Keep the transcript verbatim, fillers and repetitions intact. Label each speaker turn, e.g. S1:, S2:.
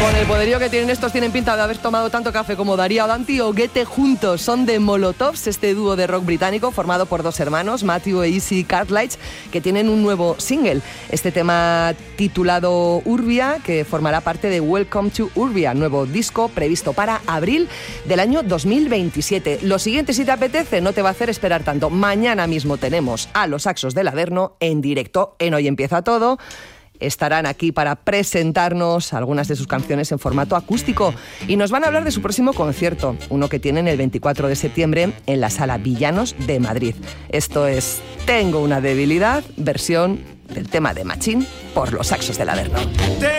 S1: Con el poderío que tienen estos, tienen pinta de haber tomado tanto café como Daría Danti o Guete juntos. Son de Molotovs, este dúo de rock británico formado por dos hermanos, Matthew e Izzy Cartledge, que tienen un nuevo single. Este tema titulado Urbia, que formará parte de Welcome to Urbia, nuevo disco previsto para abril del año dos mil veintisiete. Lo siguiente, si te apetece, no te va a hacer esperar tanto. Mañana mismo tenemos a los Saxos del Averno en directo en Hoy Empieza Todo. Estarán aquí para presentarnos algunas de sus canciones en formato acústico y nos van a hablar de su próximo concierto, uno que tienen el veinticuatro de septiembre en la Sala Villanos de Madrid. Esto es Tengo una debilidad, versión del tema de Machín por los Saxos del Averno.